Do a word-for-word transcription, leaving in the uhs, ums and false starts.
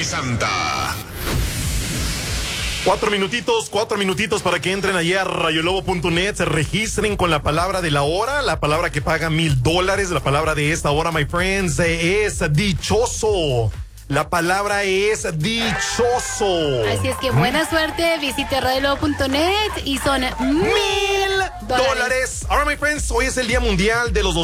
Santa. Cuatro minutitos, cuatro minutitos para que entren allá a rayolobo punto net, se registren con la palabra de la hora, la palabra que paga mil dólares, la palabra de esta hora, my friends, es dichoso. La palabra es dichoso. Así es que buena suerte, visite rayolobo punto net y son mil dólares. Ahora, my friends, hoy es el Día Mundial de los